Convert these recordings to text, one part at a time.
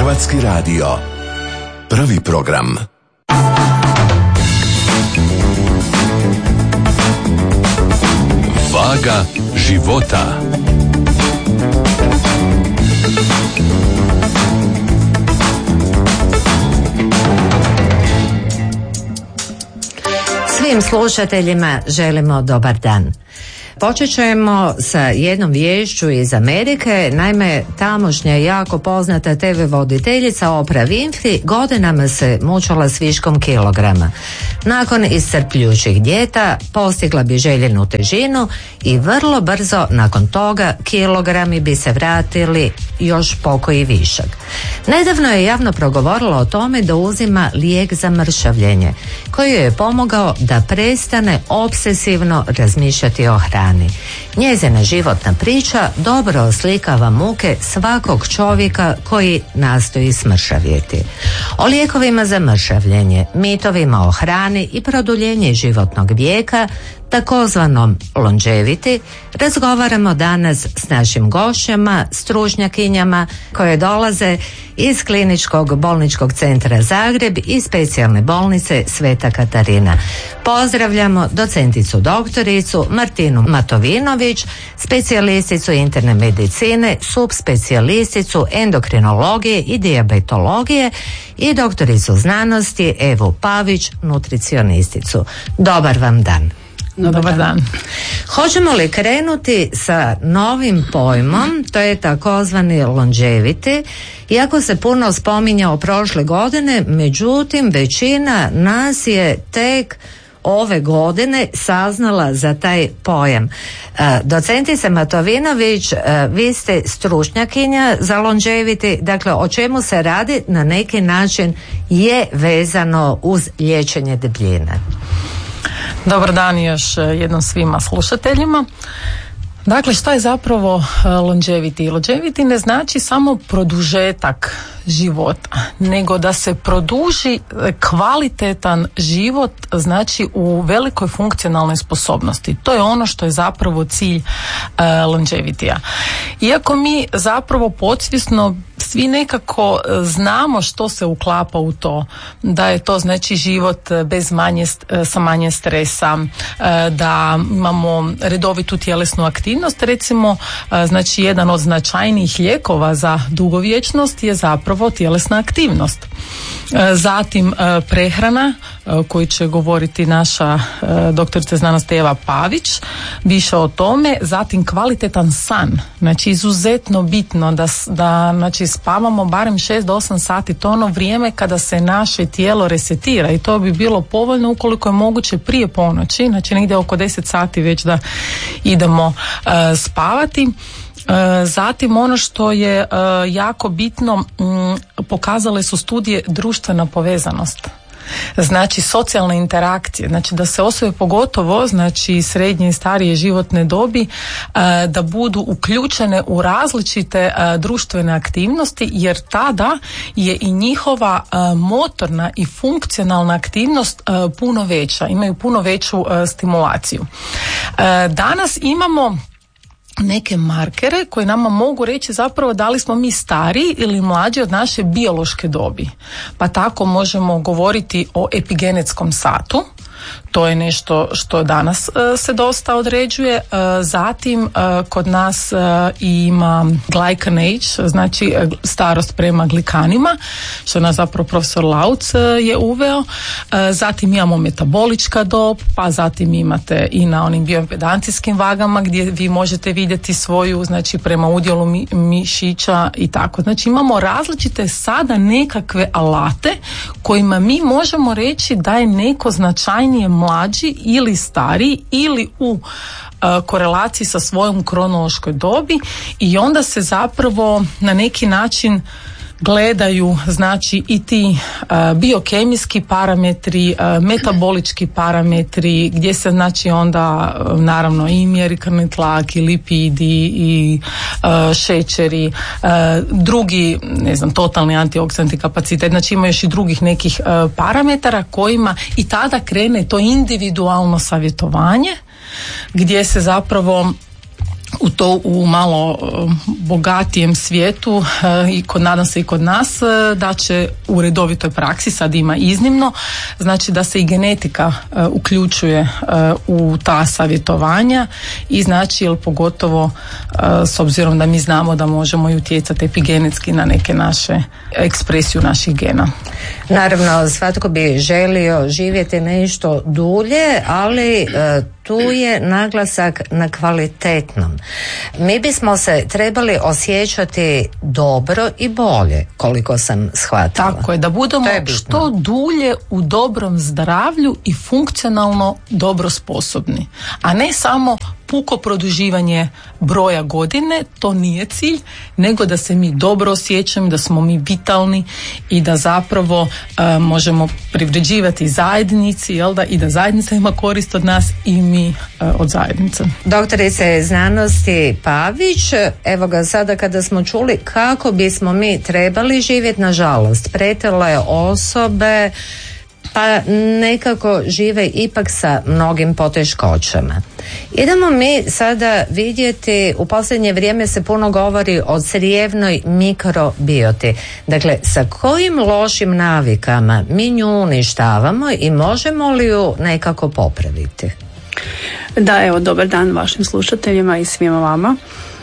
Hrvatski radio. Prvi program. Vaga života. Svim slušateljima želimo dobar dan. Počet ćemo sa jednom viješću iz Amerike. Naime, tamošnja jako poznata TV voditeljica Oprah Winfrey godinama se mučila s viškom kilograma. Nakon iscrpljujućih dijeta postigla bi željenu težinu i vrlo brzo nakon toga kilogrami bi se vratili još pokoji višak. Nedavno je javno progovorila o tome da uzima lijek za mršavljenje koji joj je pomogao da prestane obsesivno razmišljati o hrani. Njezina životna priča dobro oslikava muke svakog čovjeka koji nastoji smršavjeti. O lijekovima za mršavljenje, mitovima o hrani i produljenje životnog vijeka, takozvanom longevity, razgovaramo danas s našim gošćama, stručnjakinjama koje dolaze iz Kliničkog bolničkog centra Zagreb i specijalne bolnice Sveta Katarina. Pozdravljamo docenticu doktoricu Martinu Matovinović, specijalisticu interne medicine, subspecijalisticu endokrinologije i dijabetologije i doktoricu znanosti Evu Pavić, nutricionisticu. Dobar vam dan. Dobar dan. Hoćemo li krenuti sa novim pojmom, to je takozvani longevity, iako se puno spominjao prošle godine, međutim većina nas je tek ove godine saznala za taj pojam. Docentice Matovinović, vi ste stručnjakinja za longevity, dakle o čemu se radi na neki način je vezano uz liječenje debljine. Dobar dan još jednom svima slušateljima. Dakle, šta je zapravo longevity? Longevity ne znači samo produžetak života, nego da se produži kvalitetan život, znači u velikoj funkcionalnoj sposobnosti. To je ono što je zapravo cilj longevity-a. Iako mi zapravo podsvjesno svi nekako znamo što se uklapa u to, da je to znači život sa manje stresa, da imamo redovitu tjelesnu aktivnost, recimo znači jedan od značajnijih lijekova za dugovječnost je zapravo tjelesna aktivnost. Zatim prehrana, koju će govoriti naša doktorica znanosti Eva Pavić više o tome. Zatim kvalitetan san, znači izuzetno bitno da znači spavamo barem 6 do 8 sati, to ono vrijeme kada se naše tijelo resetira i to bi bilo povoljno ukoliko je moguće prije ponoći, znači negdje oko 10 sati već da idemo spavati. Zatim ono što je jako bitno, pokazale su studije društvena povezanost. Znači socijalne interakcije, znači da se osobe pogotovo, znači srednje i starije životne dobi, da budu uključene u različite društvene aktivnosti, jer tada je i njihova motorna i funkcionalna aktivnost puno veća, imaju puno veću stimulaciju. Danas imamo neke markere koji nama mogu reći zapravo da li smo mi stariji ili mlađi od naše biološke dobi. Pa tako možemo govoriti o epigenetskom satu. To je nešto što danas se dosta određuje. Zatim kod nas ima glycan age, znači starost prema glikanima, što nas zapravo profesor Lauc je uveo. Zatim imamo metabolička dob, pa zatim imate i na onim bioimpedancijskim vagama gdje vi možete vidjeti svoju, znači prema udjelu mišića i tako. Znači imamo različite sada nekakve alate kojima mi možemo reći da je neko značajnije mlađi ili stariji ili u korelaciji sa svojom kronološkoj dobi i onda se zapravo na neki način gledaju znači i ti biokemijski parametri, metabolički parametri gdje se znači onda naravno i mjeri krvni tlak i lipidi i šećeri, drugi ne znam totalni antioksidanti kapacitet, znači ima još i drugih nekih parametara kojima i tada krene to individualno savjetovanje gdje se zapravo u malo bogatijem svijetu i nadam se i kod nas da će u redovitoj praksi, sad ima iznimno, znači da se i genetika uključuje u ta savjetovanja i znači pogotovo s obzirom da mi znamo da možemo i utjecati epigenetski na neke naše ekspresiju naših gena. Naravno, svatko bi želio živjeti nešto dulje, ali tu je naglasak na kvalitetnom. Mi bismo se trebali osjećati dobro i bolje, koliko sam shvatila. Tako je, da budemo što dulje u dobrom zdravlju i funkcionalno dobro sposobni, a ne samo puko produživanje broja godine, to nije cilj, nego da se mi dobro osjećamo, da smo mi vitalni i da zapravo možemo privređivati zajednici, jel da, i da zajednica ima korist od nas i mi od zajednice. Doktorice znanosti Pavić, evo ga sada kada smo čuli kako bismo mi trebali živjeti, nažalost, pretile osobe pa nekako žive ipak sa mnogim poteškoćama. Idemo mi sada vidjeti, u posljednje vrijeme se puno govori o crijevnoj mikrobioti. Dakle, sa kojim lošim navikama mi nju uništavamo i možemo li ju nekako popraviti? Da, evo, dobar dan vašim slušateljima i svima vama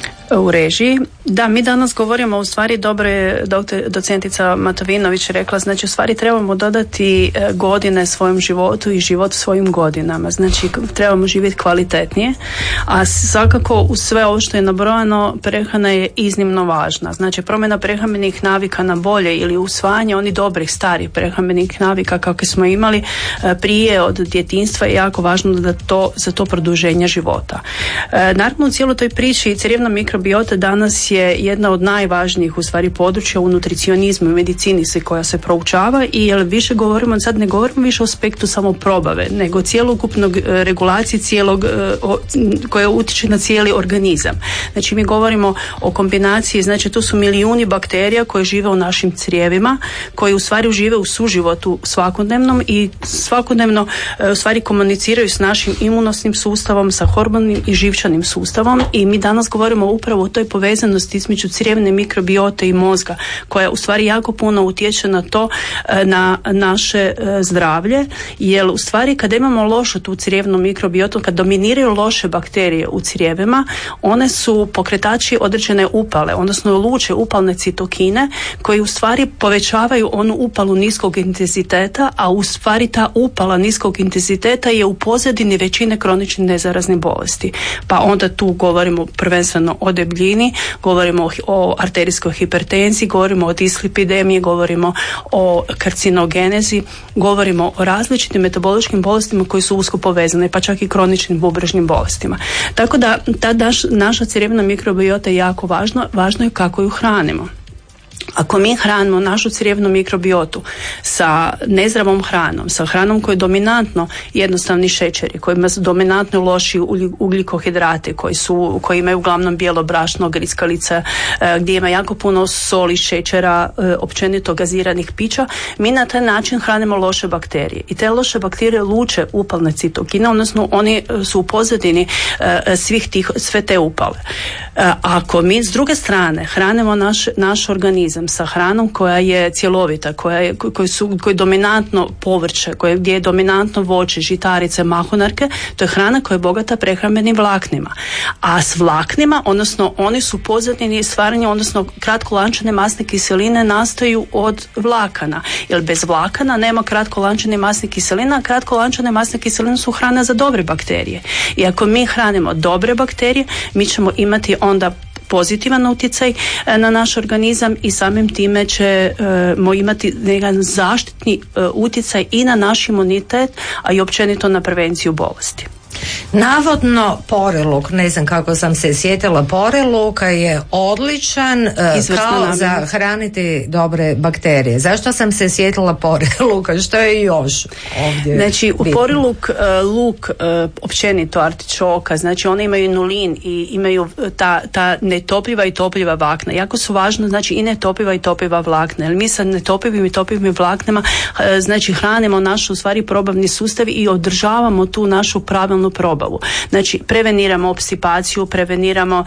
u režiji. Da, mi danas govorimo, u stvari dobro je docentica Matovinović rekla, znači u stvari trebamo dodati godine svojom životu i život svojim godinama, znači trebamo živjeti kvalitetnije, a svakako uz sve ovo što je nabrojano, prehrana je iznimno važna, znači promjena prehrambenih navika na bolje ili usvajanje onih dobrih starih prehrambenih navika kakve smo imali prije od djetinjstva je jako važno za to produženje života. Naravno, u cijeloj toj priči crijevna mikrobiota danas je jedna od najvažnijih u stvari područja u nutricionizmu i medicini koja se proučava i jer više govorimo, sad ne govorimo više o aspektu samo probave, nego cjelokupnog regulacije cijelog koja utječe na cijeli organizam. Znači mi govorimo o kombinaciji, znači tu su milijuni bakterija koje žive u našim crijevima, koji u stvari žive u suživotu svakodnevnom i svakodnevno u stvari komuniciraju s našim imunosnim sustavom, sa hormonnim i živčanim sustavom i mi danas govorimo upravo o toj povezanosti između crijevne mikrobiote i mozga koja u stvari jako puno utječe na to, na naše zdravlje, jer u stvari kada imamo lošu tu crijevnu mikrobiotu, kad dominiraju loše bakterije u crijevima, one su pokretači određene upale, odnosno luče upalne citokine koji u stvari povećavaju onu upalu niskog intenziteta, a u stvari ta upala niskog intenziteta je u pozadini većine kroničnih nezaraznih bolesti. Pa onda tu govorimo prvenstveno o debljini, govorimo o arterijskoj hipertenziji, govorimo o dislipidemiji, govorimo o karcinogenezi, govorimo o različitim metaboličkim bolestima koji su usko povezane, pa čak i kroničnim bubrežnim bolestima. Tako da ta naša crijevna mikrobiota je jako važna, važno je kako ju hranimo. Ako mi hranimo našu crijevnu mikrobiotu sa nezdravom hranom, sa hranom koja je dominantno jednostavni šećeri, koji ima dominantno loši ugljikohidrate, koji imaju uglavnom bijelo brašno, griskalice, gdje ima jako puno soli, šećera, općenito gaziranih pića, mi na taj način hranimo loše bakterije. I te loše bakterije luče upalne citokine, odnosno oni su u pozadini sve te upale. Ako mi s druge strane hranimo naš organizam sa hranom koja je cjelovita, koji dominantno povrće, gdje je dominantno voće, žitarice, mahunarke, to je hrana koja je bogata prehrambenim vlaknima. A s vlaknima, odnosno oni su pozadini stvaranja, odnosno kratkolančane masne kiseline nastaju od vlakana. Jer bez vlakana nema kratkolančane masne kiseline, a kratkolančane masne kiseline su hrana za dobre bakterije. I ako mi hranimo dobre bakterije, mi ćemo imati onda pozitivan utjecaj na naš organizam i samim time ćemo imati jedan zaštitni utjecaj i na naš imunitet, a i općenito na prevenciju bolesti. Navodno poreluk, ne znam kako sam se sjetila, poreluka je odličan kao za hraniti dobre bakterije. Zašto sam se sjetila poreluka? Što je još ovdje? Znači u poreluk, luk, općenito artičoka, znači one imaju inulin i imaju ta netopiva i topiva vlakna. Jako su važno, znači i netopiva i topiva vlakna. Jer mi sa netopivim i topivim vlaknama znači hranimo naš u stvari probavni sustav i održavamo tu našu pravilnu probavu. Znači, preveniramo obstipaciju, preveniramo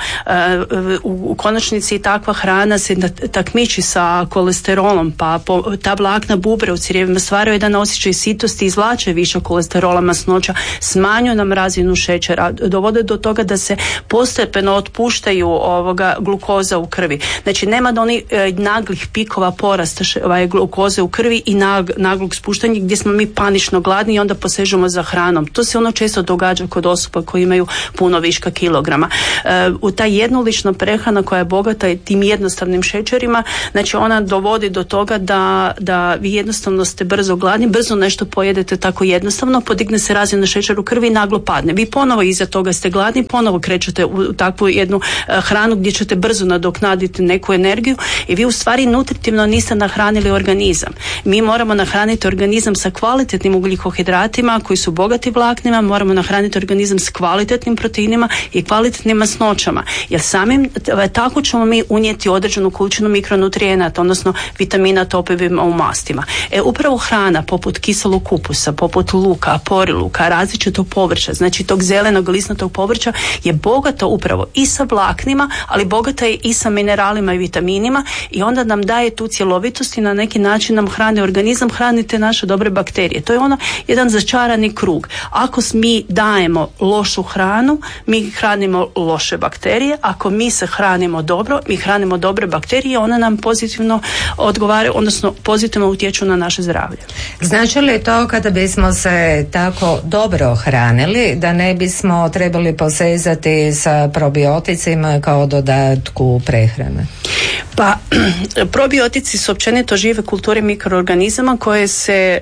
u konačnici takva hrana se takmiči sa kolesterolom, pa ta vlakna bubre u crijevima stvaraju jedan osjećaj sitosti, izvlače više kolesterola, masnoća, smanjuju nam razinu šećera, dovode do toga da se postepeno otpuštaju glukoza u krvi. Znači, nema da onih naglih pikova porasta glukoze u krvi i naglog spuštanja gdje smo mi panično gladni i onda posežemo za hranom. To se često događa kod osoba koji imaju puno viška kilograma. U ta jednolična prehrana koja je bogata tim jednostavnim šećerima, znači ona dovodi do toga da vi jednostavno ste brzo gladni, brzo nešto pojedete tako jednostavno, podigne se razina šećera u krvi i naglo padne. Vi ponovo iza toga ste gladni, ponovo krećete u takvu jednu hranu gdje ćete brzo nadoknaditi neku energiju i vi u stvari nutritivno niste nahranili organizam. Mi moramo nahraniti organizam sa kvalitetnim ugljikohidratima koji su bogati vlaknima, moramo nahraniti organizam s kvalitetnim proteinima i kvalitetnim masnoćama, jer samim tako ćemo mi unijeti određenu količinu mikronutrijenata, odnosno vitamina, topivima u mastima. Upravo hrana poput kiselog kupusa, poput luka, poriluka, različitog povrća, znači tog zelenog lisnatog povrća je bogata upravo i sa vlaknima, ali bogata je i sa mineralima i vitaminima i onda nam daje tu cjelovitost i na neki način nam hrani organizam, hranite naše dobre bakterije. To je jedan začarani krug. Ako mi dajemo lošu hranu, mi hranimo loše bakterije. Ako mi se hranimo dobro, mi hranimo dobre bakterije, one nam pozitivno odgovaraju, odnosno pozitivno utječu na naše zdravlje. Znači li to kada bismo se tako dobro hranili da ne bismo trebali posezati sa probioticima kao dodatku prehrane? Pa, probiotici su općenito žive kulture mikroorganizama koje se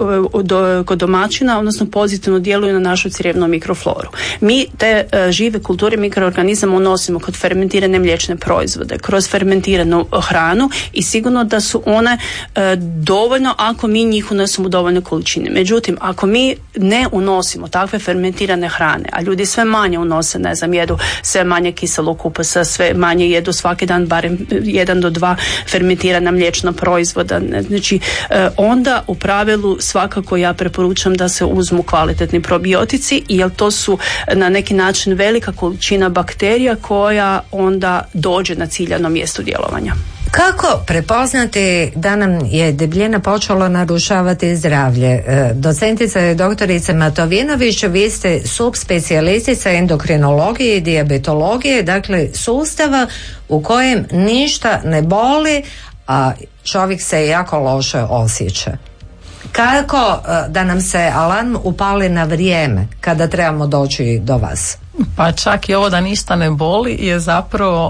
kod domaćina, odnosno pozitivno djeluju na našu crijevnu mikrofloru. Mi te žive kulture mikroorganizama unosimo kod fermentirane mliječne proizvode, kroz fermentiranu hranu i sigurno da su one dovoljno ako mi njih unosimo u dovoljne količine. Međutim, ako mi ne unosimo takve fermentirane hrane, a ljudi sve manje unose, jedu sve manje kiselog kupusa, sve manje jedu svaki dan barem 1 do 2 fermentirana mliječna proizvoda, znači onda u pravilu svakako ja preporučam da se uzmu kvalitetni probiotici, jer to su na neki način velika količina bakterija koja onda dođe na ciljano mjesto djelovanja. Kako prepoznati da nam je debljina počela narušavati zdravlje? Docentica doktorica Matovinović, vi ste subspecijalistica endokrinologije i dijabetologije, dakle sustava u kojem ništa ne boli, a čovjek se jako loše osjeća. Kako da nam se alarm upali na vrijeme kada trebamo doći do vas? Pa čak i ovo da ništa ne boli je zapravo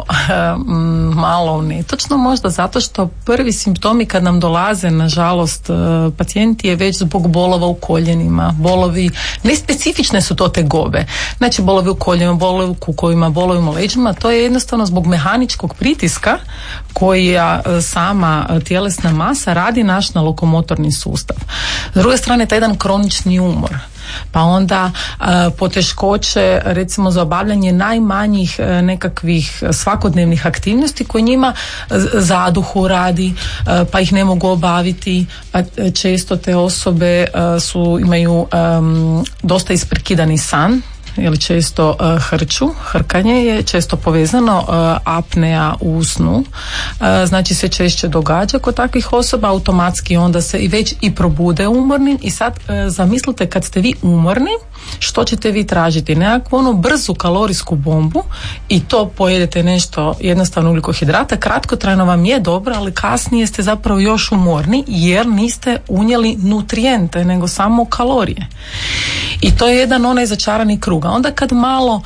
malo netočno, možda zato što prvi simptomi kad nam dolaze, nažalost, pacijenti je već zbog bolova u koljenima, bolovi, nespecifične su to tegobe, znači bolovi u koljenima, bolovi u kukovima, bolovi u leđima, to je jednostavno zbog mehaničkog pritiska koji sama tjelesna masa radi naš na lokomotorni sustav. S druge strane, taj jedan kronični umor, pa onda poteškoće recimo za obavljanje najmanjih nekakvih svakodnevnih aktivnosti koje njima zaduhu radi, pa ih ne mogu obaviti, pa često te osobe imaju dosta isprekidani san, ili često hrču, hrkanje je često povezano, apnea u snu, znači se češće događa kod takvih osoba, automatski onda se i već i probude umorni i sad zamislite kad ste vi umorni, što ćete vi tražiti? Nekakvu brzu kalorijsku bombu i to pojedete nešto jednostavno ugljikohidrata, kratkotrajno vam je dobro, ali kasnije ste zapravo još umorni jer niste unijeli nutrijente nego samo kalorije. I to je jedan onaj začarani krug. A onda kad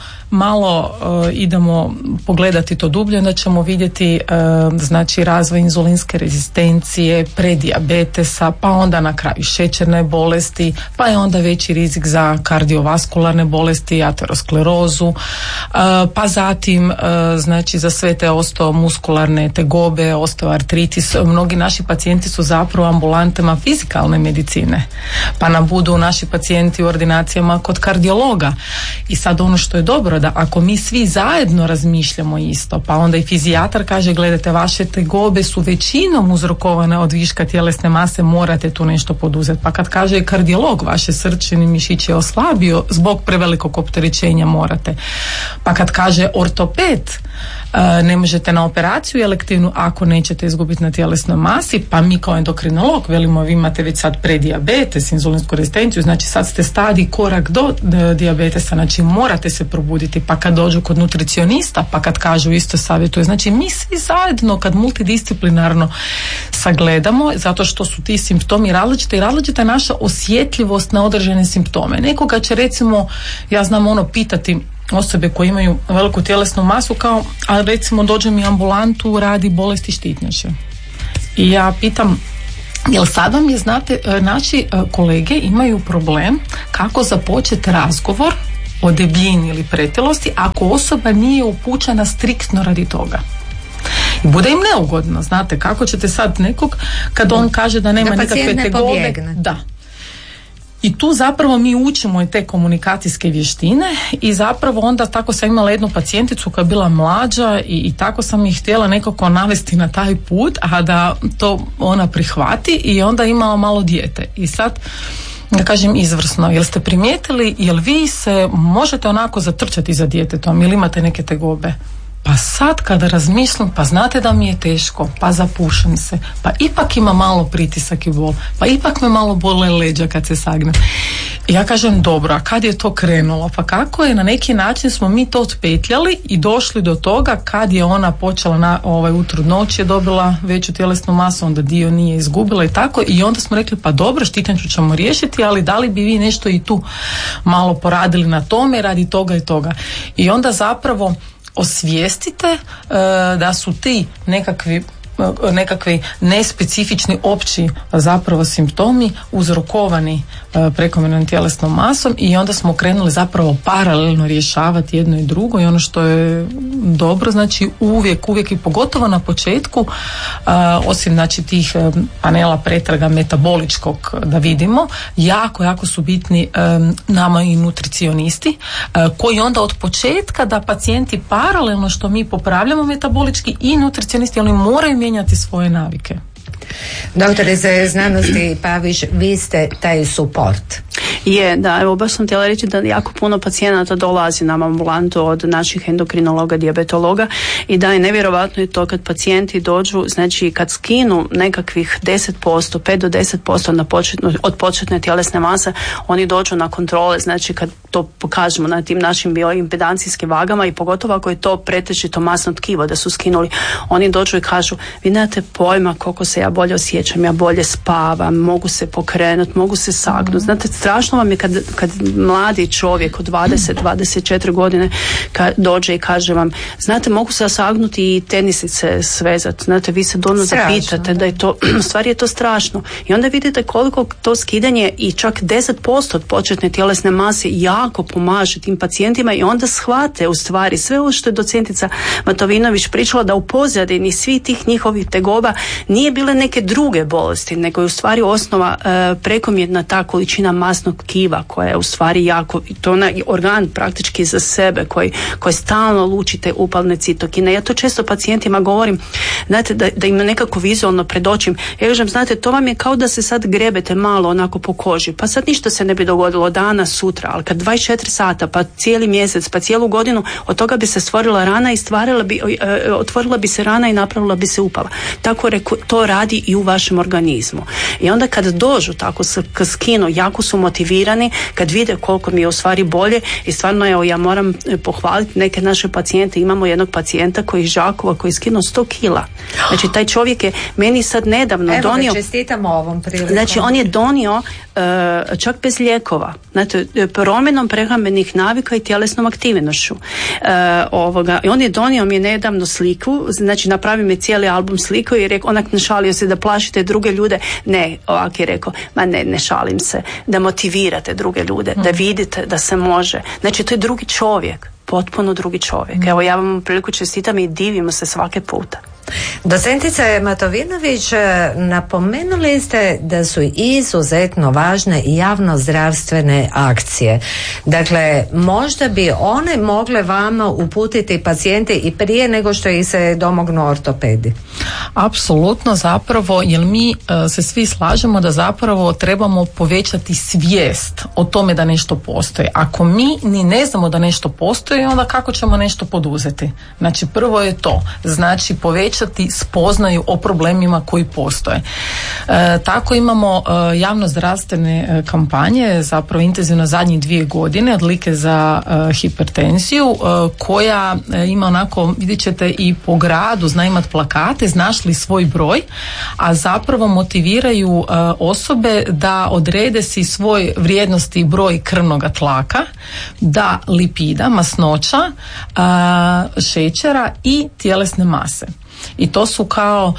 malo idemo pogledati to dublje, onda ćemo vidjeti znači razvoj inzulinske rezistencije, predijabetesa, pa onda na kraju šećerne bolesti, pa je onda veći rizik za kardiovaskularne bolesti, aterosklerozu, pa zatim znači za sve te osteomuskularne tegobe, osteoartritis. Mnogi naši pacijenti su zapravo ambulantama fizikalne medicine, pa nam budu naši pacijenti u ordinacijama kod kardiologa. I sad ono što je dobro da ako mi svi zajedno razmišljamo isto, pa onda i fizijatar kaže gledajte, vaše tegobe su većinom uzrokovane od viška tjelesne mase, morate tu nešto poduzeti. Pa kad kaže kardiolog, vaše srčani mišić je oslabio zbog prevelikog opterećenja, morate. Pa kad kaže ortoped, ne možete na operaciju elektivnu ako nećete izgubiti na tjelesnoj masi, pa mi kao endokrinolog velimo, vi imate već sad predijabetes, inzulinsku rezistenciju, znači sad ste stadij korak do dijabetesa, znači morate se probuditi. Pa kad dođu kod nutricionista, pa kad kažu isto savjetuje, znači mi svi zajedno kad multidisciplinarno sagledamo, zato što su ti simptomi različiti i različita je naša osjetljivost na određene simptome. Nekoga će recimo, ja znam pitati osobe koje imaju veliku tjelesnu masu, kao, a recimo dođe mi ambulantu radi bolesti štitnjače. I ja pitam, jel sad vam je, znate, naši kolege imaju problem kako započeti razgovor o debljini ili pretilosti ako osoba nije upućena striktno radi toga. I bude im neugodno, znate, kako ćete sad nekog, kad on kaže da nema nikakve tegobe. Da. I tu zapravo mi učimo i te komunikacijske vještine i zapravo onda tako sam imala jednu pacijenticu koja je bila mlađa i tako sam ih htjela nekako navesti na taj put, a da to ona prihvati, i onda imala malo dijete. I sad, da kažem, izvrsno, jel ste primijetili, jel vi se možete onako zatrčati za djetetom ili imate neke tegobe? Pa sad kada razmišljam, pa znate da mi je teško, pa zapušem se, pa ipak ima malo pritisak i bol, pa ipak me malo bole leđa kad se sagnem. I ja kažem, dobro, a kad je to krenulo? Pa kako je, na neki način smo mi to otpetljali i došli do toga kad je ona počela u trudnoći je dobila veću tjelesnu masu, onda dio nije izgubila i tako, i onda smo rekli, pa dobro, štitnjaču ćemo riješiti, ali da li bi vi nešto i tu malo poradili na tome radi toga i toga. I onda zapravo osvijestite da su ti nekakvi nespecifični opći zapravo simptomi uzrokovani prekomjernom tjelesnom masom, i onda smo krenuli zapravo paralelno rješavati jedno i drugo. I ono što je dobro, znači uvijek i pogotovo na početku, osim znači tih panela pretraga metaboličkog da vidimo, jako su bitni nama i nutricionisti, koji onda od početka da pacijenti paralelno što mi popravljamo metabolički i nutricionisti, oni moraju mijenjati svoje navike. Doktorice znanosti Pavić, vi ste taj suport. Je, da, evo baš sam htjela reći da jako puno pacijenata dolazi nam ambulantu od naših endokrinologa, dijabetologa, i da je nevjerovatno je to kad pacijenti dođu, znači kad skinu nekakvih 10%, 5 do 10% od početne tjelesne mase, oni dođu na kontrole, znači kad to pokažemo na tim našim bioimpedancijskim vagama, i pogotovo ako je to pretežito masno tkivo da su skinuli, oni dođu i kažu, vi nemate pojma koliko se ja bolje osjećam, ja bolje spavam, mogu se pokrenuti, mogu se sagnuti. Znate, strašno vam je kad mladi čovjek od 20-24 godine dođe i kaže vam, znate, mogu se sagnuti i tenisice svezati. Znate, vi se dono zapitate da je to, u stvari je to strašno. I onda vidite koliko to skidanje i čak 10% od početne tjelesne mase jako pomaže tim pacijentima, i onda shvate u stvari sve ovo što je docentica Matovinović pričala, da u pozadini svih tih njihovih tegoba nije bile neke druge bolesti, nego je u stvari osnova prekomjerna ta količina masnog tkiva koja je u stvari jako, to je organ praktički za sebe koji stalno luči te upalne citokine. Ja to često pacijentima govorim, znate, da im nekako vizualno predočim. Ja kažem, znate, to vam je kao da se sad grebete malo onako po koži, pa sad ništa se ne bi dogodilo danas, sutra, ali kad 24 sata, pa cijeli mjesec, pa cijelu godinu, od toga bi se stvorila rana i otvorila bi se rana i napravila bi se upala. Tako to radi i u vašem organizmu. I onda kad dođu tako skinu, jako su motivirani, kad vide koliko mi je u stvari bolje, i stvarno, evo, ja moram pohvaliti neke naše pacijente. Imamo jednog pacijenta koji iz Đakova koji je skinuo 100 kila. Znači, taj čovjek je meni sad nedavno donio... Evo ga, čestitamo ovom prilikom. Znači, on je donio čak bez lijekova. Znači, promjenom prehrambenih navika i tjelesnom aktivnošću. I on je donio mi je nedavno sliku, znači napravi mi cijeli album sliku i rekao, onak ne šalio se da plašite druge ljude. Ne, ovak je rekao, ma ne šalim se, da motivirate druge ljude, da vidite da se može. Znači, to je drugi čovjek, potpuno drugi čovjek. Evo, ja vam priliku čestitam i divimo se svake puta. Docentice Matovinović, napomenuli ste da su izuzetno važne javnozdravstvene akcije. Dakle, možda bi one mogle vama uputiti pacijente i prije nego što ih se domognu ortopedi. Apsolutno, zapravo, jer mi se svi slažemo da zapravo trebamo povećati svijest o tome da nešto postoji. Ako mi ni ne znamo da nešto postoji, onda kako ćemo nešto poduzeti? Znači, prvo je to, znači povećati spoznaju o problemima koji postoje. Tako imamo javnozdravstvene kampanje, zapravo intenzivno zadnjih 2 godine, od Like za hipertenziju, koja ima onako, vidjet ćete i po gradu, zna imat plakate, znaš li svoj broj, a zapravo motiviraju osobe da odrede si svoj vrijednosti broj krvnoga tlaka, da lipida, masnoća, šećera i tjelesne mase. I to su kao,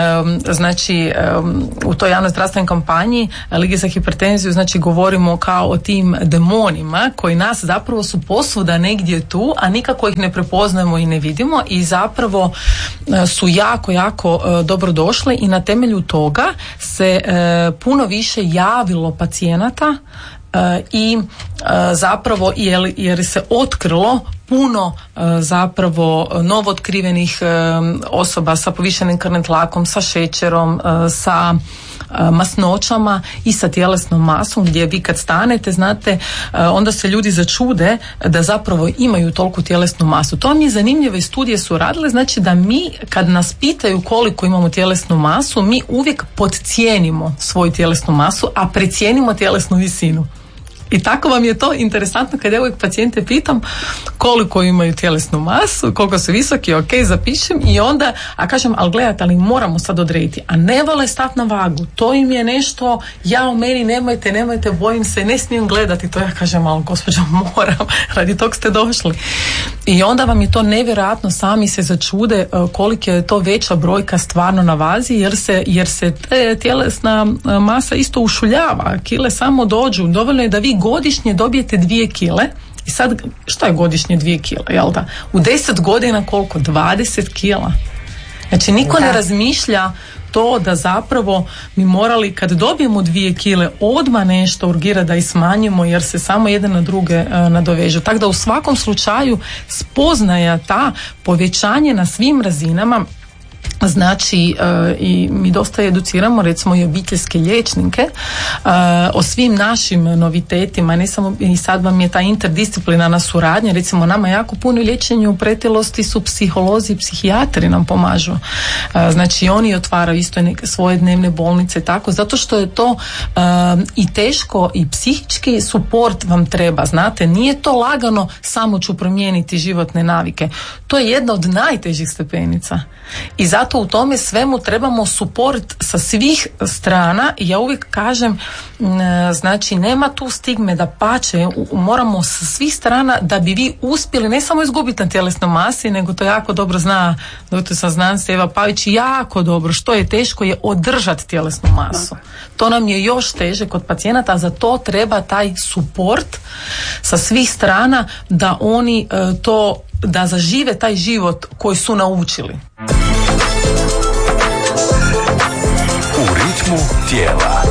u toj javnoj zdravstvenoj kampanji Lige za hipertenziju, znači govorimo kao o tim demonima koji nas zapravo su posvuda negdje tu, a nikako ih ne prepoznajemo i ne vidimo i zapravo su jako, jako dobro došli i na temelju toga se puno više javilo pacijenata i zapravo jer se otkrilo puno zapravo novootkrivenih osoba sa povišenim krvnim tlakom, sa šećerom, sa masnoćama i sa tjelesnom masom, gdje vi kad stanete, znate, onda se ljudi začude da zapravo imaju toliku tjelesnu masu. To mi je zanimljivo i studije su radile, znači da mi kad nas pitaju koliko imamo tjelesnu masu, mi uvijek podcijenimo svoju tjelesnu masu, a precijenimo tjelesnu visinu. I tako vam je to interesantno kad ja uvijek pacijente pitam koliko imaju tjelesnu masu, koliko su visoki, ok, zapišem i onda, a kažem, ali gledajte, ali moramo sad odrediti, a ne vole stati na vagu, to im je nešto, ja u meni nemojte, bojim se, ne smijem gledati, to ja kažem, ali gospođo moram, radi tog ste došli. I onda vam je to nevjerojatno, sami se začude koliko je to veća brojka stvarno na vazi, jer se tjelesna masa isto ušuljava, kile samo dođu, dovoljno je da vi godišnje dobijete 2 kile. I sad, šta je godišnje 2 kile, jel da? U 10 godina koliko? 20 kila. Znači, niko ne razmišlja to da zapravo mi morali, kad dobijemo 2 kile, odmah nešto urgira da ih smanjimo, jer se samo jedan na druge nadovežu. Tako da u svakom slučaju spoznaja ta povećanje na svim razinama. Znači, i mi dosta educiramo recimo i obiteljske liječnike o svim našim novitetima, ne samo, i sad vam je ta interdisciplinarna suradnja, recimo nama jako puno liječenju pretilosti su psiholozi i psihijatri nam pomažu. Znači oni otvaraju isto neke svoje dnevne bolnice, tako, zato što je to i teško i psihički suport vam treba, znate, nije to lagano samo ću promijeniti životne navike. To je jedna od najtežih stepenica. I zato u tome svemu trebamo suport sa svih strana i ja uvijek kažem, znači nema tu stigme, da pače, moramo sa svih strana da bi vi uspjeli ne samo izgubiti na tjelesnoj masi, nego to jako dobro zna doktorica znanosti Eva Pavić, jako dobro, što je teško je održati tjelesnu masu. To nam je još teže kod pacijenata, a za to treba taj suport sa svih strana da oni da zažive taj život koji su naučili. U ritmu tijela.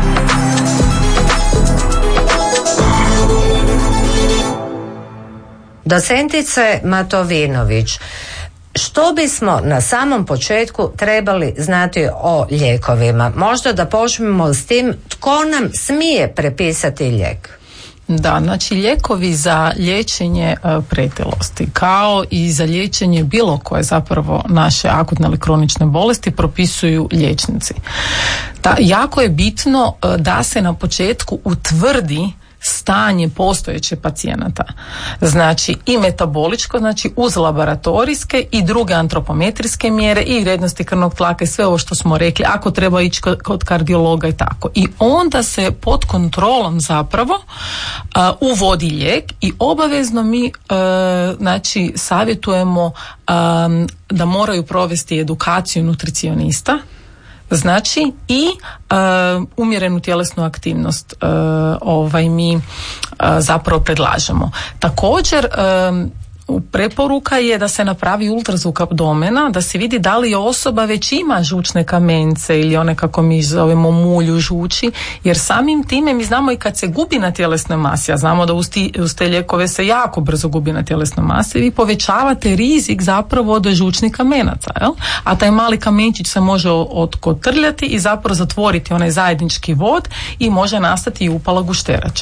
Docentice Matovinović, što bismo na samom početku trebali znati o lijekovima? Možda da počnemo s tim tko nam smije prepisati lijek? Da, znači lijekovi za liječenje pretilosti kao i za liječenje bilo koje zapravo naše akutne ili kronične bolesti propisuju liječnici. Jako je bitno da se na početku utvrdi stanje postojeće pacijenata. Znači i metaboličko, znači uz laboratorijske i druge antropometrijske mjere i vrijednosti krvnog tlaka i sve ovo što smo rekli, ako treba ići kod kardiologa i tako. I onda se pod kontrolom zapravo uvodi lijek i obavezno mi znači savjetujemo da moraju provesti edukaciju nutricionista, znači i umjerenu tjelesnu aktivnost mi zapravo predlažemo. Također preporuka je da se napravi ultrazvuk abdomena, da se vidi da li je osoba već ima žučne kamence ili one kako mi zovemo mulju žuči, jer samim time mi znamo i kad se gubi na tjelesnoj masi, a znamo da uz te lijekove se jako brzo gubi na tjelesnoj masi, vi povećavate rizik zapravo od žučnih kamenaca, jel? A taj mali kamenčić se može otkotrljati i zapravo zatvoriti onaj zajednički vod i može nastati i upala gušterače.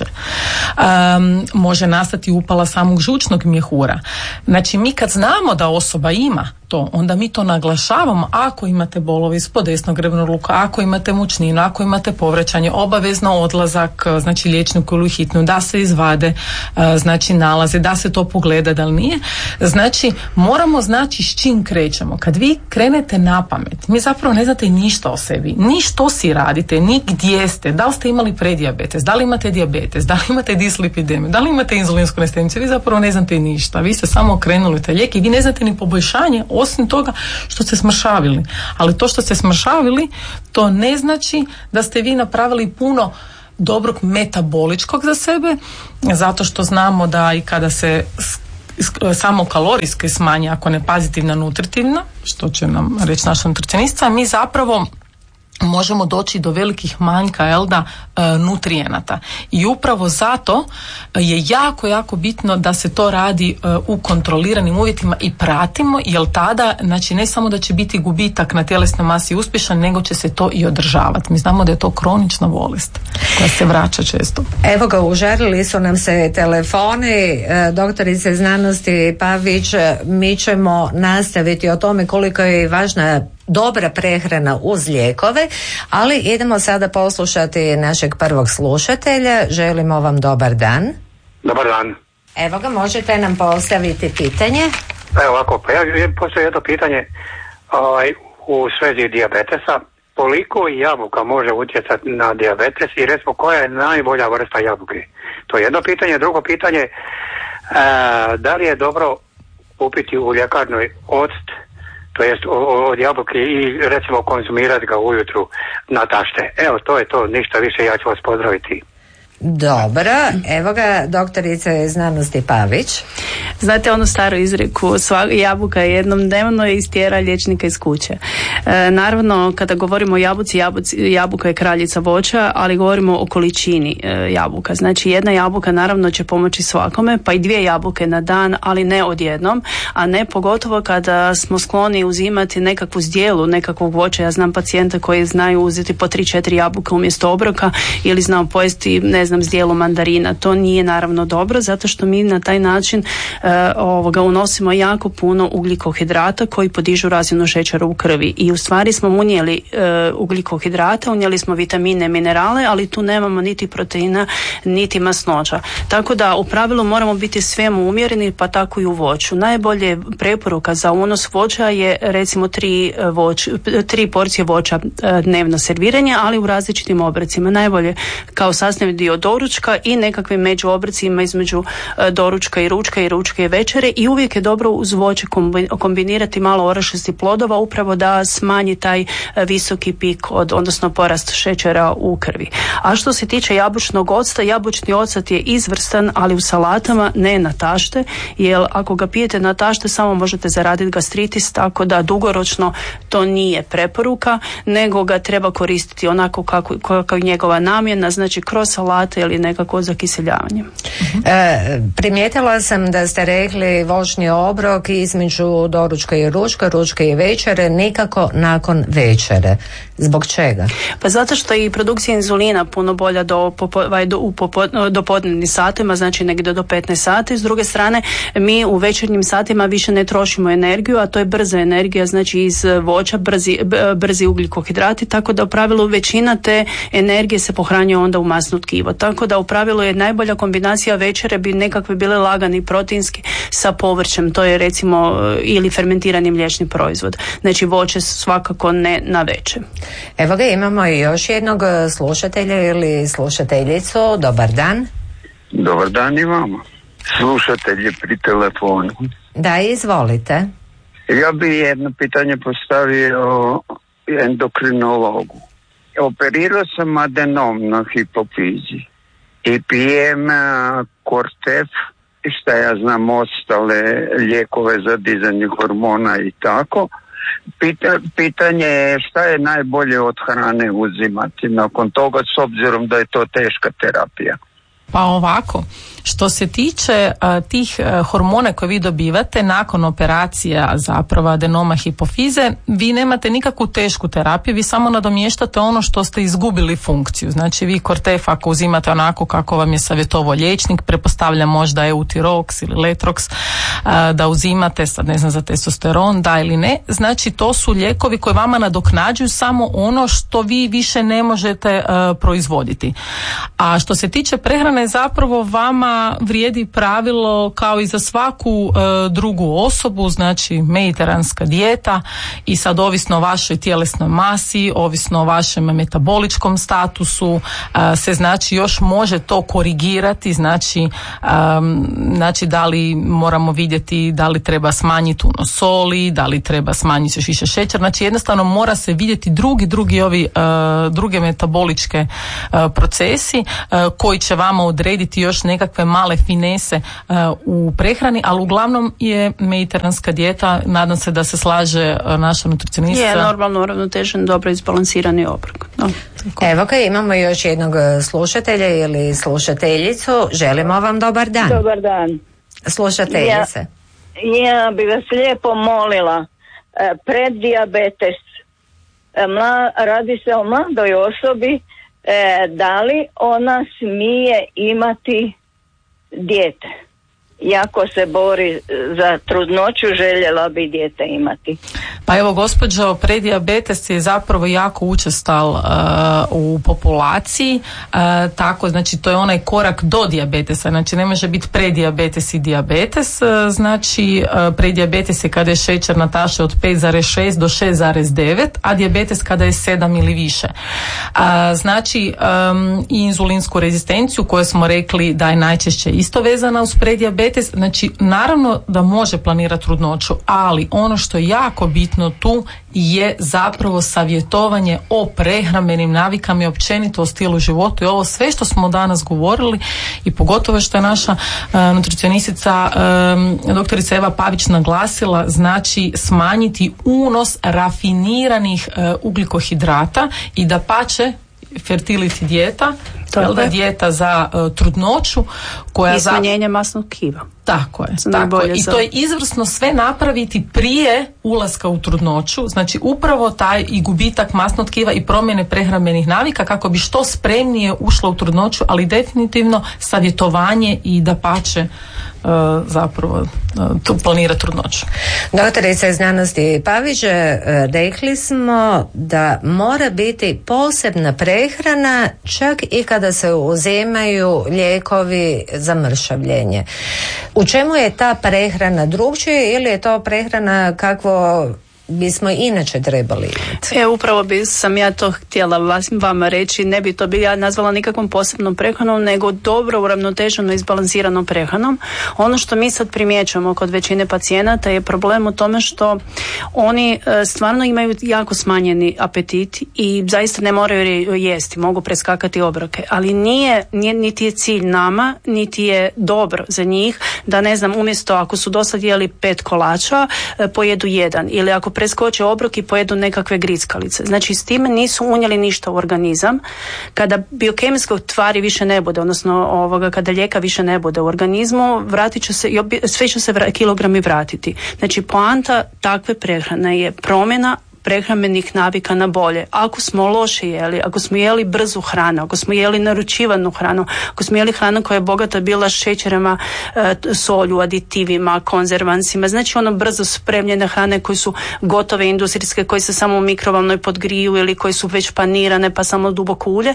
Može nastati upala samog žučnog mjehura. Znači mi kad znamo da osoba ima to, onda mi to naglašavamo. Ako imate bolove ispod desnog rebrovnog luka, ako imate mučninu, ako imate povraćanje, obavezno odlazak, znači liječniku ili hitnu, da se izvade znači nalaze, da se to pogleda da li nije. Znači moramo znači s čim krećemo. Kad vi krenete na pamet, mi zapravo ne znate ništa o sebi, ni što si radite, ni gdje ste, da li ste imali predijabetes, da li imate dijabetes, da li imate dislipidemiju, da li imate inzulinsku rezistenciju, vi zapravo ne znate ništa, vi ste samo okrenuli taj lijek i vi ne znate ni poboljšanje osim toga što ste smršavili. Ali to što ste smršavili, to ne znači da ste vi napravili puno dobrog metaboličkog za sebe, zato što znamo da i kada se samo kalorijske smanji, ako ne pozitivna nutritivna, što će nam reći naša nutricionistica, mi zapravo možemo doći do velikih manjka nutrijenata. I upravo zato je jako, jako bitno da se to radi u kontroliranim uvjetima i pratimo, jer tada, znači ne samo da će biti gubitak na tjelesnoj masi uspješan, nego će se to i održavati. Mi znamo da je to kronična bolest koja se vraća često. Evo ga, užarili su nam se telefoni. Doktorice znanosti Pavić, mi ćemo nastaviti o tome koliko je važna dobra prehrana uz lijekove, ali idemo sada poslušati našeg prvog slušatelja. Želimo vam dobar dan. Dobar dan. Evo ga, možete nam postaviti pitanje? Evo ovako, pa ja postoji jedno pitanje u svezi dijabetesa. Koliko jabuka može utjecati na dijabetes i recimo koja je najbolja vrsta jabuke? To je jedno pitanje. Drugo pitanje, da li je dobro kupiti u ljekarnoj oct, to jest od jabuke i recimo konzumirati ga ujutru na tašte. Evo, to je to, ništa više, ja ću vas pozdraviti. Dobro, evo ga doktorice znanosti Pavić. Znate onu staru izreku, jabuka jednom dnevno istjera liječnika iz kuće. Naravno, kada govorimo o jabuci, jabuka je kraljica voća, ali govorimo o količini jabuka. Znači jedna jabuka naravno će pomoći svakome, pa i 2 jabuke na dan, ali ne odjednom, a ne pogotovo kada smo skloni uzimati nekakvu zdjelu nekakvog voća. Ja znam pacijenta koji znaju uzeti po 3-4 jabuka umjesto obroka ili znao pojesti zdjelu mandarina. To nije naravno dobro, zato što mi na taj način unosimo jako puno ugljikohidrata koji podižu razinu šećera u krvi i u stvari smo unijeli ugljikohidrate, unijeli smo vitamine, minerale, ali tu nemamo niti proteina, niti masnoća. Tako da u pravilu moramo biti svemu umjereni, pa tako i u voću. Najbolje preporuka za unos voća je recimo 3 porcije voća dnevno serviranja, ali u različitim obrocima. Najbolje kao sastavni dio doručka i nekakvim među obrocima između doručka i ručka i večere, i uvijek je dobro uz voće kombinirati malo orašastih plodova upravo da smanji taj visoki pik odnosno porast šećera u krvi. A što se tiče jabučnog octa, jabučni ocat je izvrstan, ali u salatama, ne na tašte, jer ako ga pijete na tašte samo možete zaraditi gastritis, tako da dugoročno to nije preporuka, nego ga treba koristiti onako kako je njegova namjena, znači kroz salate ili nekako za kiseljavanje. Primijetila sam da ste rekli voćni obrok između doručka i ručka i večere, nikako nakon večere. Zbog čega? Pa zato što je i produkcija inzulina puno bolja do podnevnih satima, znači negdje do 15 sati. S druge strane, mi u večernjim satima više ne trošimo energiju, a to je brza energija, znači iz voća, brzi ugljikohidrati, tako da u pravilu većina te energije se pohranjuje onda u masno tkivo. Tako da u pravilu je najbolja kombinacija večere bi nekakve bile lagani proteinski sa povrćem, to je recimo ili fermentirani mliječni proizvod. Znači voće svakako ne na večer. Evo ga, imamo i još jednog slušatelja ili slušateljicu. Dobar dan. Dobar dan i vama. Slušatelj je pri telefonu. Da, izvolite. Ja bi jedno pitanje postavio endokrinologu. Operirao sam adenom na hipofizi i pijem Cortef šta ja znam, ostale lijekove za dizanje hormona i tako. Pitanje je šta je najbolje od hrane uzimati nakon toga, s obzirom da je to teška terapija. Pa ovako, što se tiče tih hormona koje vi dobivate nakon operacija zapravo adenoma hipofize, vi nemate nikakvu tešku terapiju, vi samo nadomještate ono što ste izgubili funkciju. Znači vi Cortef ako uzimate onako kako vam je savjetovao liječnik, pretpostavljam možda Eutirox ili Letrox, da uzimate, sad ne znam za testosteron, da ili ne, znači to su lijekovi koji vama nadoknađuju samo ono što vi više ne možete proizvoditi. A što se tiče prehrane, zapravo vama vrijedi pravilo kao i za svaku drugu osobu, znači mediteranska dijeta, i sad ovisno o vašoj tjelesnoj masi, ovisno o vašem metaboličkom statusu se znači još može to korigirati, znači da li moramo vidjeti da li treba smanjiti unos soli, da li treba smanjiti još više šećer, znači jednostavno mora se vidjeti druge metaboličke procesi koji će vama odrediti još nekakve male finese u prehrani, ali uglavnom je mediteranska dijeta, nadam se da se slaže naša nutricionistica. Je normalno uravnotežen, dobro izbalansirani obrok. No. Evo ga, imamo još jednog slušatelja ili slušateljicu. Želimo vam dobar dan. Dobar dan. Slušateljice. Ja bi vas lijepo molila, preddijabetes, radi se o mladoj osobi, da li ona smije imati dijete? Jako se bori za trudnoću, željela bi dijete imati. Pa evo gospođo, predijabetes je zapravo jako učestal u populaciji, tako znači to je onaj korak do dijabetesa, znači ne može biti predijabetes i dijabetes, znači predijabetes je kada je šećer nataše od 5,6 do 6,9, a dijabetes kada je 7 ili više. Znači i inzulinsku rezistenciju koju smo rekli da je najčešće isto vezana uz predijabetes, znači naravno da može planirati trudnoću, ali ono što je jako bitno tu je zapravo savjetovanje o prehrambenim navikama i općenito o stilu života i ovo sve što smo danas govorili i pogotovo što je naša nutricionistica doktorica Eva Pavić naglasila, znači smanjiti unos rafiniranih ugljikohidrata i dapače fertility dijeta, dijeta za trudnoću koja i smanjenje masnog tkiva. Tako je. I to je izvrsno sve napraviti prije ulaska u trudnoću, znači upravo taj i gubitak masnog tkiva i promjene prehrambenih navika kako bi što spremnije ušla u trudnoću, ali definitivno savjetovanje i dapače zapravo planira trudnoću. Doktorica znanosti Pavić, rekli smo da mora biti posebna prehrana čak i kada se uzimaju lijekovi za mršavljenje. U čemu je ta prehrana drugčija ili je to prehrana kakvo bismo inače trebali imati? Upravo sam ja to htjela vama reći, ne bi to bi ja nazvala nikakvom posebnom prehranom, nego dobro uravnoteženo izbalansiranom prehranom. Ono što mi sad primjećujemo kod većine pacijenata je problem u tome što oni stvarno imaju jako smanjeni apetit i zaista ne moraju jesti, mogu preskakati obroke, ali niti je cilj nama, niti je dobro za njih da, ne znam, umjesto ako su dosad jeli 5 kolača, pojedu jedan, ili ako preskoče obrok i pojedu nekakve grickalice. Znači s time nisu unijeli ništa u organizam. Kada biokemijskog tvari više ne bude, odnosno kada lijeka više ne bude u organizmu, vratit će se, sve će se kilogrami vratiti. Znači poanta takve prehrane je promjena prehrambenih navika na bolje. Ako smo loše jeli, ako smo jeli brzu hranu, ako smo jeli naručivanu hranu, ako smo jeli hranu koja je bogata bila šećerama, solju, aditivima, konzervansima, znači brzo spremljene hrane koje su gotove industrijske, koje se samo u mikrovalnoj podgriju ili koje su već panirane pa samo duboko ulje.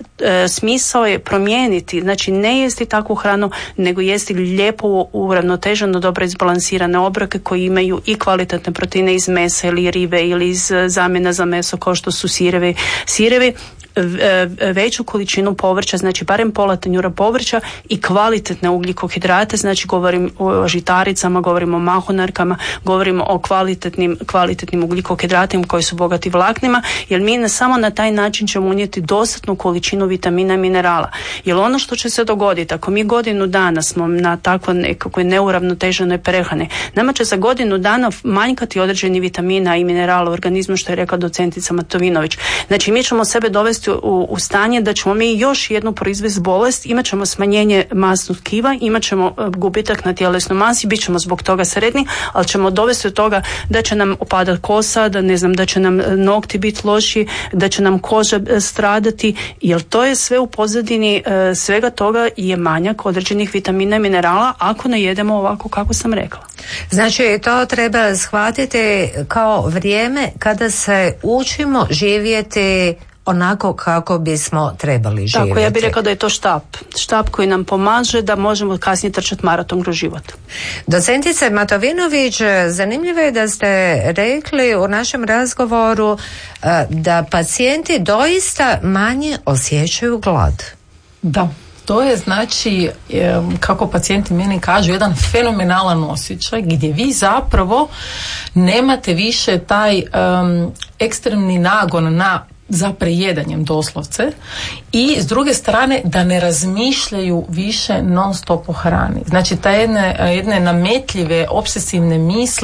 Smisao je promijeniti, znači ne jesti takvu hranu, nego jesti lijepo uravnoteženo, dobro izbalansirane obroke koji imaju i kvalitetne proteine iz mesa ili ribe ili iz zamjena za meso kao što su sirevi, veću količinu povrća, znači barem pola tanjura povrća i kvalitetne ugljikohidrate, znači govorim o žitaricama, govorim o mahunarkama, govorimo o kvalitetnim ugljikohidratima koji su bogati vlaknima, jer mi samo na taj način ćemo unijeti dostatnu količinu vitamina i minerala. Jer ono što će se dogoditi, ako mi godinu dana smo na takvoj nekakvoj neuravnoteženoj prehrani, nama će za godinu dana manjkati određeni vitamina i minerala u organizmu, što je rekla docentica Matovinović. Znači mi ćemo sebe dovesti u stanje da ćemo mi još jednu proizvesti bolest, imat ćemo smanjenje masnog tkiva, imat ćemo gubitak na tjelesnoj masi, bit ćemo zbog toga sretni, ali ćemo dovesti do toga da će nam opadati kosa, da će nam nokti biti loši, da će nam koža stradati, jer to je sve u pozadini svega toga je manjak određenih vitamina i minerala ako ne jedemo ovako kako sam rekla. Znači to treba shvatiti kao vrijeme kada se učimo živjeti onako kako bismo trebali živjeti. Tako, ja bih rekla da je to štap koji nam pomaže da možemo kasnije trčati maraton kroz život. Docentice Matovinović, zanimljivo je da ste rekli u našem razgovoru da pacijenti doista manje osjećaju glad. Da. To je znači, kako pacijenti meni kažu, jedan fenomenalan osjećaj gdje vi zapravo nemate više taj ekstremni nagon za prejedanjem doslovce i s druge strane da ne razmišljaju više non stop o hrani. Znači ta jedne nametljive, obsesivne misli